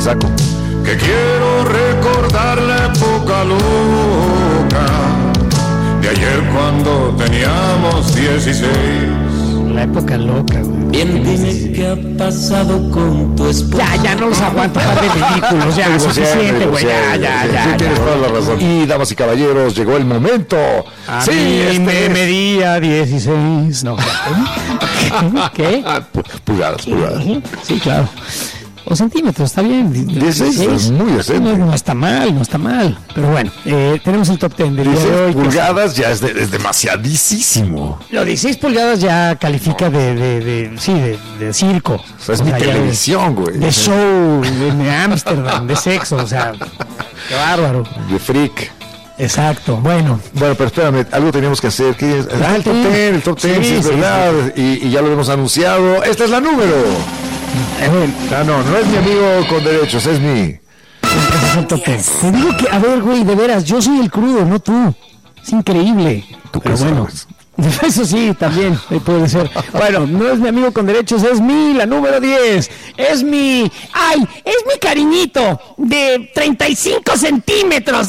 saco. Que quiero recordar la época loca de ayer cuando teníamos 16. La época loca, güey. Bien, dime qué ha pasado con tu esposa. Ya no los aguanto más de ridículos, ya, suficiente, güey, ya. Tienes toda la razón. Y, damas y caballeros, llegó el momento. A mí me medía 16, no. ¿Qué? Pulgadas. Sí, claro. O centímetros, está bien. 16 es muy decente. No está mal. Pero bueno, tenemos el top 10 del día de hoy. Pulgadas ya es demasiadísimo. Lo 16 pulgadas ya califica de circo. O sea, es mi televisión, güey. De show, de Ámsterdam, de sexo, o sea, qué bárbaro. De freak. Exacto, bueno. Bueno, pero espérame, algo teníamos que hacer. ¿Qué es? El top 10, sí, es verdad. Sí. Y ya lo hemos anunciado. Esta es la número. No es mi amigo con derechos, es mi. Te digo que, a ver, güey, de veras, yo soy el crudo, no tú. Es increíble. ¿Tú pero qué bueno, sabes? Eso sí, también puede ser. Bueno, no es mi amigo con derechos, es la número 10. Es mi cariñito de 35 centímetros.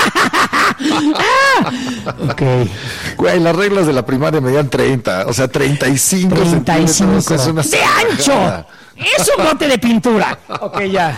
Ok. Güey, las reglas de la primaria me dan 30, o sea, 35 centímetros. Es una ¡de ancho! ¡Es un bote de pintura! Ok, ya.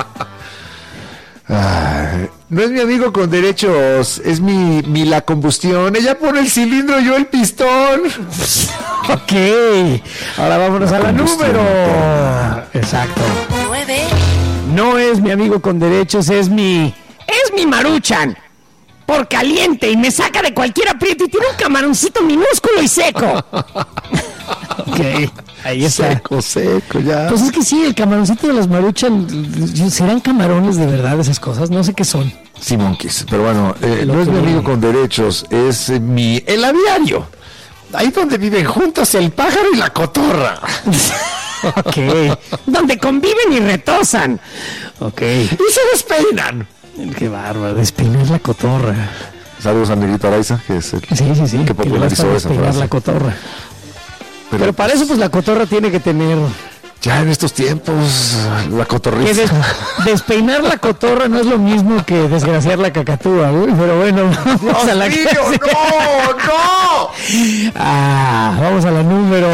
No es mi amigo con derechos, es mi la combustión. Ella pone el cilindro, yo el pistón. Ok, ahora vámonos a la número. Exacto. 9. No es mi amigo con derechos, es mi Maruchan. Por caliente y me saca de cualquier aprieto y tiene un camaroncito minúsculo y seco. Ok, ahí está. Seco, ya. Pues es que sí, el camaroncito de las Maruchan, ¿serán camarones de verdad esas cosas? No sé qué son. Sí, monkeys, pero bueno, no es mi amigo con derechos, es el aviario. Ahí donde viven juntos el pájaro y la cotorra. Ok, donde conviven y retosan. Ok. Y se despeinan. Qué bárbaro, despeinar la cotorra. Saludos a Negrito Araiza, que es el sí, que popularizó esa frase. La cotorra. Pero para eso, pues la cotorra tiene que tener. Ya en estos tiempos, la cotorriza. Despeinar la cotorra no es lo mismo que desgraciar la cacatúa, güey. Pero bueno, vamos a la clase. ¡No! Vamos a la número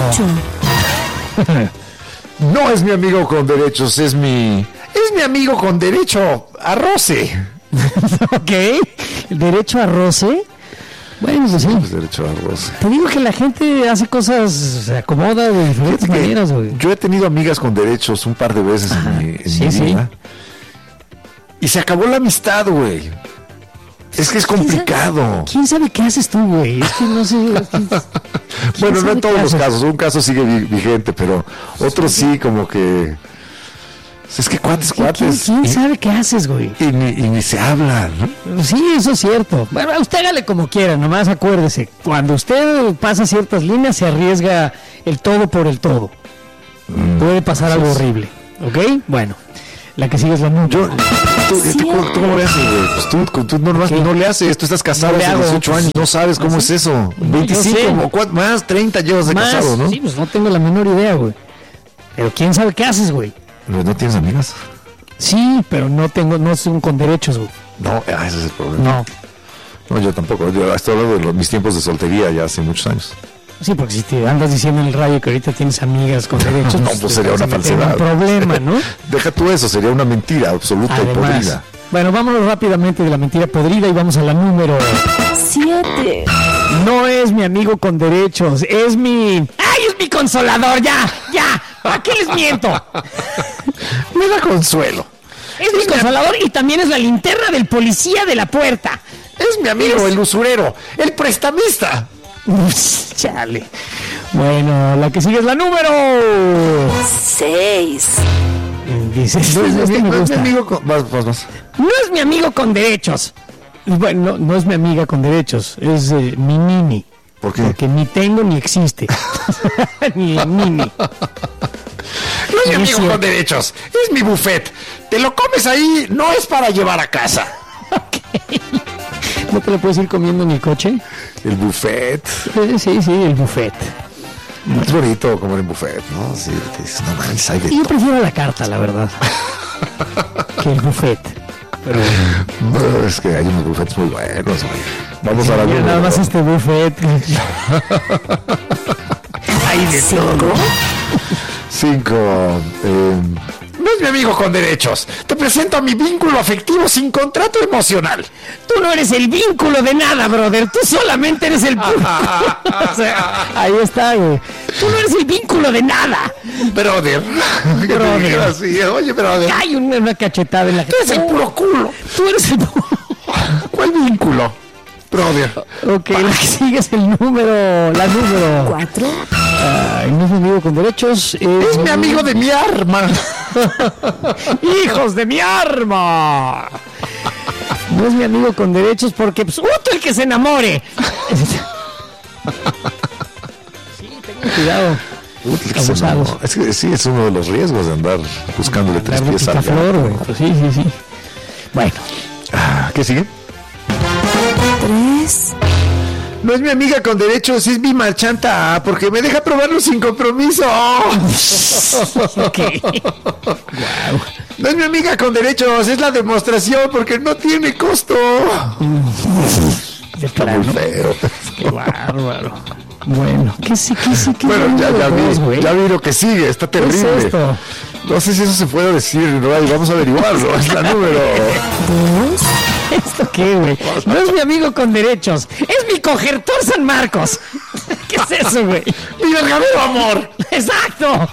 8. No es mi amigo con derechos, es mi amigo con derecho a roce. Ok, derecho a roce. Bueno, pues sí. Derecho a roce. Te digo que la gente hace cosas, se acomoda de diferentes maneras, güey. Yo he tenido amigas con derechos un par de veces en mi vida. Y se acabó la amistad, güey. Es que es complicado. ¿Quién sabe qué haces tú, güey? Es que no sé. Bueno, no en todos los casos. Un caso sigue vigente, pero otros sí, como que. Es que cuates. ¿Quién sabe qué haces, güey? Y ni se hablan, ¿no? Sí, eso es cierto. Bueno, usted hágale como quiera, nomás acuérdese. Cuando usted pasa ciertas líneas, se arriesga el todo por el todo. Puede pasar algo horrible. ¿Ok? Bueno, la que sigue es la número. ¿Tú cómo le haces, güey? Pues tú no le haces. Tú estás casado hace 18 años. No sabes cómo es eso. 25, más 30 llevas de casado, ¿no? Sí, pues no tengo la menor idea, güey. Pero quién sabe qué haces, güey. ¿No tienes amigas? Sí, pero no son con derechos, güey. No, ese es el problema. No, yo tampoco. Yo estoy hablando de mis tiempos de soltería ya hace muchos años. Sí, porque si te andas diciendo en el radio que ahorita tienes amigas con derechos... pues sería una falsedad. Un problema, ¿no? Deja tú eso, sería una mentira absoluta y podrida. Bueno, vámonos rápidamente de la mentira podrida y vamos a la número 7. No es mi amigo con derechos, es mi... ¡Ay, es mi consolador! ¡Ya! ¿A qué les miento? Me da consuelo. Es mi consolador y también es la linterna del policía de la puerta. Es mi amigo, el usurero, el prestamista. Chale. Bueno, la que sigue es la número 6. Dices, no es mi amigo con... Vas. No es mi amigo con derechos. Bueno, no es mi amiga con derechos, es mi nini. ¿Por qué? Porque ni tengo ni existe. Ni nini. No es mi amigo con derechos, es mi buffet. Te lo comes ahí, no es para llevar a casa. Okay. ¿No te lo puedes ir comiendo en el coche? El buffet. Sí, el buffet. Es bonito comer en buffet, ¿no? Sí, no manches, hay de Yo prefiero la carta, la verdad. que el buffet. Pero no, es que hay unos buffets muy buenos, güey. Vamos a la mira, nada más este buffet. Hay de todo. 5. No es mi amigo con derechos. Te presento a mi vínculo afectivo sin contrato emocional. Tú no eres el vínculo de nada, brother. Tú solamente eres el... o sea, ahí está, güey. Tú no eres el vínculo de nada. Brother. Así. Oye, brother. Hay una cachetada en la... Tú eres el puro culo. Tú eres el... ¿Cuál vínculo? Brother. Ok, la que sigue es el número... La número... 4. No es mi amigo con derechos. Es mi amigo de mi arma. ¡Hijos de mi arma! No es mi amigo con derechos porque, pues, el que se enamore. Sí, tengan cuidado. Abusados. Es que sí, es uno de los riesgos de andar buscándole tres pies al gato. Güey. Pues sí. Bueno. ¿Qué sigue? 3. No es mi amiga con derechos, es mi marchanta, porque me deja probarlo sin compromiso. Okay. Wow. No es mi amiga con derechos, es la demostración, porque no tiene costo. De plano. Muy feo. Qué bárbaro. Bueno, ¿qué bueno, ya vi lo que sigue, está terrible. ¿Qué es esto? No sé si eso se puede decir, ¿no? Vamos a averiguarlo. Es la número 2. ¿Esto qué, güey? No es mi amigo con derechos, es mi cogertor San Marcos. ¿Qué es eso, güey? ¡Mi verdadero amor! ¡Exacto!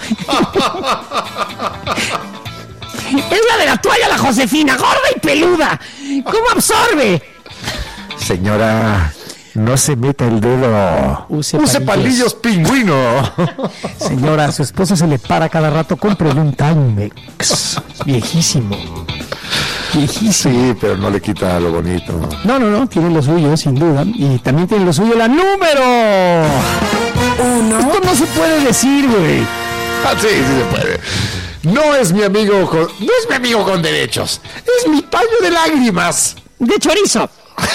Es la de la toalla, la Josefina, gorda y peluda. ¿Cómo absorbe? Señora, no se meta el dedo. Use palillos pingüino. Señora, a su esposo se le para cada rato. Cómprele un Timex. Viejísimo. Sí, pero no le quita lo bonito. No, tiene lo suyo, sin duda. Y también tiene lo suyo la número 1. Esto no se puede decir, güey. Sí se puede. No es mi amigo con derechos. Es mi paño de lágrimas. De chorizo.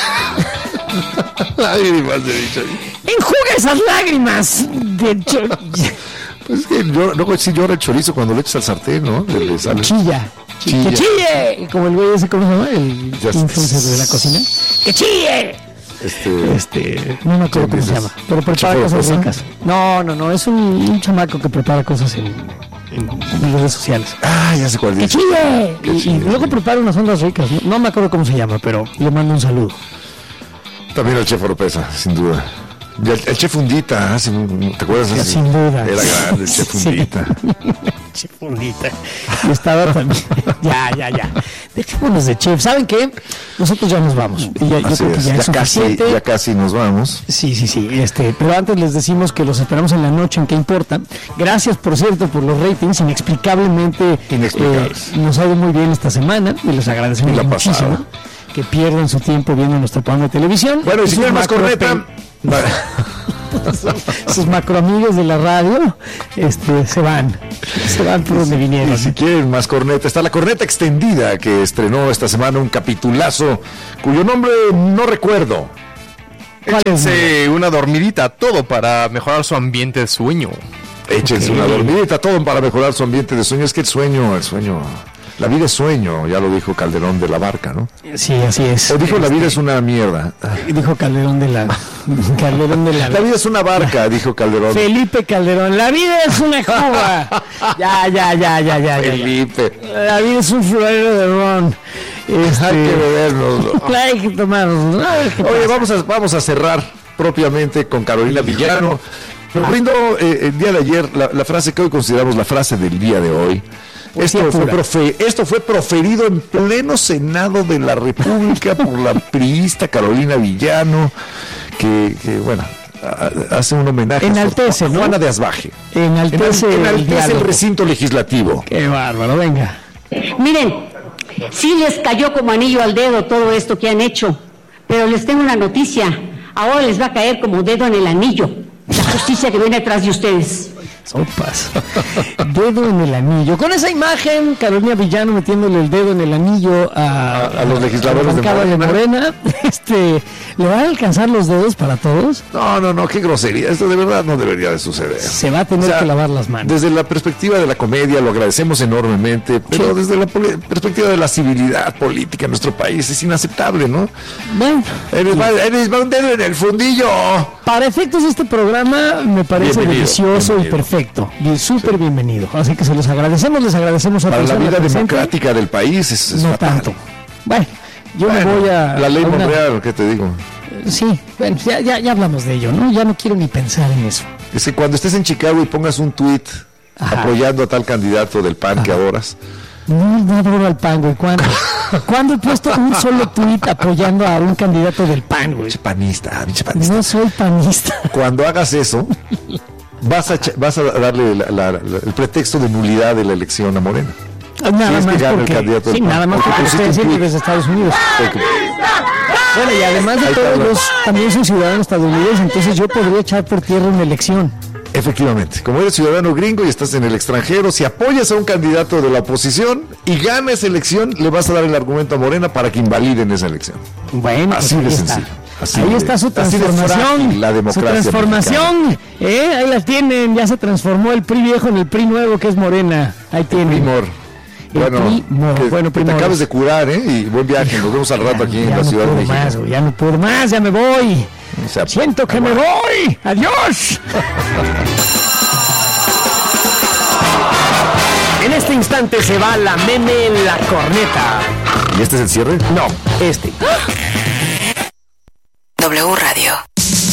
Lágrimas de chorizo. Enjuga esas lágrimas de chorizo. Pues es que no si llora el chorizo cuando lo echas al sartén, ¿no? Le sale. Chilla. ¡Que chille! Como el güey ese, ¿cómo se llama? El influencer de la cocina. ¡Que chille! No me acuerdo cómo se llama, pero prepara cosas ricas. No, es un chamaco que prepara cosas en redes sociales. Ya sé cuál dice. ¡Que chille! Y luego prepara unas ondas ricas. No me acuerdo cómo se llama, pero le mando un saludo. También el chef Oropesa, sin duda. El chef Fundita, ¿te acuerdas? Sin duda. Era grande el chef Fundita. Chef Fundita. Y estaba también. Ya. Dejémonos de chef. ¿Saben qué? Nosotros ya nos vamos. Ya casi nos vamos. Sí. Pero antes les decimos que los esperamos en la noche en ¿Qué importa? Gracias, por cierto, por los ratings. Inexplicables. Nos ha ido muy bien esta semana y les agradecemos muchísimo que pierdan su tiempo viendo nuestro programa de televisión. Bueno, y si quieren más corneta... Sus macroamigos de la radio se van por donde vinieron. Y si quieren más corneta, está la corneta extendida que estrenó esta semana un capitulazo cuyo nombre no recuerdo. Échense una dormidita, todo para mejorar su ambiente de sueño. Échense una dormidita, todo para mejorar su ambiente de sueño. Es que el sueño, la vida es sueño, ya lo dijo Calderón de la Barca, ¿no? Sí, así es. O dijo la vida es una mierda. Dijo Calderón de la... La vida es una barca, dijo Calderón. Felipe Calderón, la vida es una cuba. Ya. Felipe. La vida es un florero de ron. Hay que bebernos. Hay que tomarnos. Oye, vamos a cerrar propiamente con Carolina Villano. Nos brindo el día de ayer la frase que hoy consideramos la frase del día de hoy. Esto fue proferido en pleno Senado de la República por la priista Carolina Villano, que hace un homenaje a Juana de Asbaje. Enaltece el recinto legislativo. Qué bárbaro, venga. Miren, sí les cayó como anillo al dedo todo esto que han hecho, pero les tengo una noticia. Ahora les va a caer como dedo en el anillo la justicia que viene atrás de ustedes. Sopas. Dedo en el anillo. Con esa imagen, Carolina Villano metiéndole el dedo en el anillo a los legisladores de Morena. ¿Le van a alcanzar los dedos para todos? No, qué grosería. Esto de verdad no debería de suceder. Se va a tener que lavar las manos. Desde la perspectiva de la comedia lo agradecemos enormemente, pero desde la perspectiva de la civilidad política en nuestro país es inaceptable, ¿no? Bueno. Eres un dedo en el fundillo. Para efectos de este programa me parece delicioso y perfecto. Y súper bienvenido. Así que se los agradecemos, les agradecemos a para la vida democrática del país es no fatal. Tanto. Bueno, yo me voy a... La ley Monreal, ¿qué te digo? Sí, bueno, ya hablamos de ello, ¿no? Ya no quiero ni pensar en eso. Es que cuando estés en Chicago y pongas un tuit apoyando a tal candidato del PAN que adoras. No adoro al PAN, güey. ¿Cuándo he puesto un solo tuit apoyando a un candidato del PAN, güey? Pinche panista. No soy panista. Cuando hagas eso, vas a darle el pretexto de nulidad de la elección a Morena. Nada más porque estoy haciendo desde Estados Unidos. Bueno, y además de todos también soy ciudadano estadounidense, entonces yo podría echar por tierra una elección. Efectivamente, como eres ciudadano gringo y estás en el extranjero, si apoyas a un candidato de la oposición y gana esa elección, le vas a dar el argumento a Morena para que invaliden esa elección. Bueno, así de sencillo. Ahí está su transformación. La democracia. Su transformación. Ahí la tienen. Ya se transformó el PRI viejo en el PRI nuevo, que es Morena. Ahí tienen. Bueno, que te acabes de curar, y buen viaje. Nos vemos al rato aquí en la Ciudad de México. Ya no puedo más, ya me voy. Siento que me voy. Adiós. En este instante se va la meme en la corneta. ¿Y este es el cierre? No, este. W Radio.